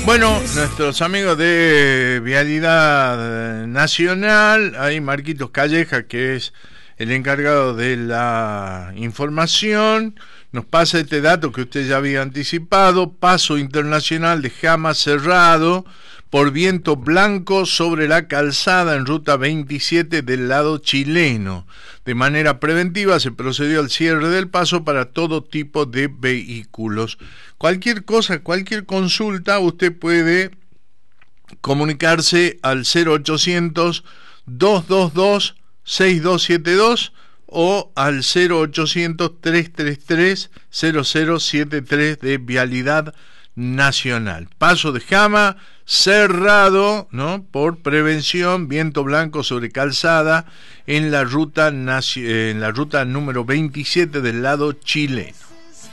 Bueno, nuestros amigos de Vialidad Nacional, hay Marquitos Calleja, que es el encargado de la información, nos pasa este dato que usted ya había anticipado: paso internacional de Jama cerrado por viento blanco sobre la calzada en ruta 27 del lado chileno. De manera preventiva se procedió al cierre del paso para todo tipo de vehículos. Cualquier cosa, cualquier consulta, usted puede comunicarse al 0800-222-6272 o al 0800-333-0073 de Vialidad Nacional. Paso de Jama cerrado, ¿no?, por prevención, viento blanco sobre calzada en la ruta número 27 del lado chileno.